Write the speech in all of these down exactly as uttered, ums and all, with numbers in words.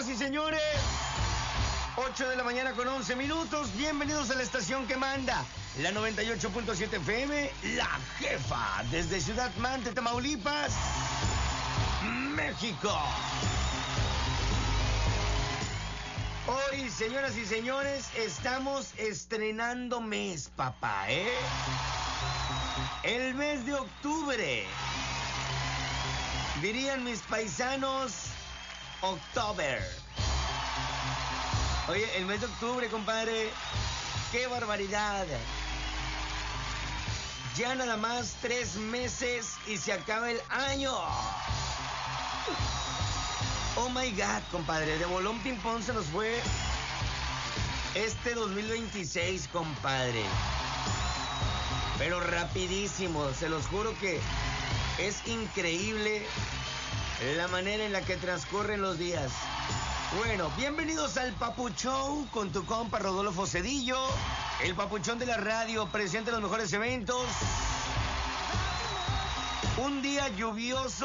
Señoras y señores, ocho de la mañana con once minutos. Bienvenidos a la estación que manda, la noventa y ocho punto siete F M, La Jefa, desde Ciudad Mante, Tamaulipas, México. Hoy, señoras y señores, estamos estrenando mes, papá, ¿eh? El mes de octubre. Dirían mis paisanos, October. Oye, el mes de octubre, compadre, qué barbaridad. Ya nada más tres meses y se acaba el año. Oh my God, compadre, de bolón ping pong se nos fue este dos mil veintiséis, compadre. Pero rapidísimo, se los juro que es increíble la manera en la que transcurren los días. Bueno, bienvenidos al Papu Show con tu compa Rodolfo Cedillo, el papuchón de la radio, presente en los mejores eventos. Un día lluvioso,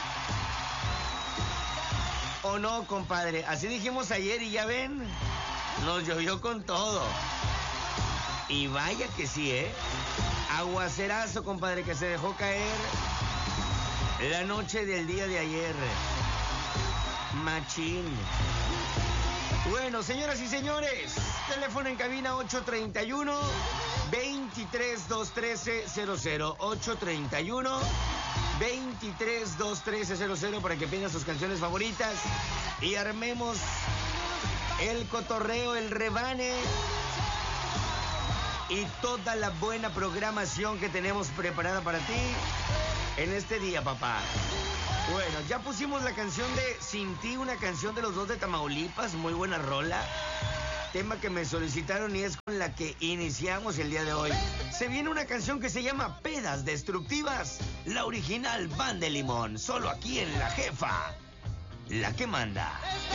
¿o no, compadre? Así dijimos ayer y ya ven, nos llovió con todo. Y vaya que sí, ¿eh? Aguacerazo, compadre, que se dejó caer la noche del día de ayer. Machín. Bueno, señoras y señores, teléfono en cabina ocho treinta y uno, veintitrés, doscientos trece, cero cero. ocho treinta y uno, veintitrés, doscientos trece, cero cero para que pidan sus canciones favoritas y armemos el cotorreo, el rebane y toda la buena programación que tenemos preparada para ti en este día, papá. Bueno, ya pusimos la canción de Sin Ti, una canción de los dos de Tamaulipas, muy buena rola. Tema que me solicitaron y es con la que iniciamos el día de hoy. Se viene una canción que se llama Pedas Destructivas, la original Banda de Limón, solo aquí en La Jefa, la que manda.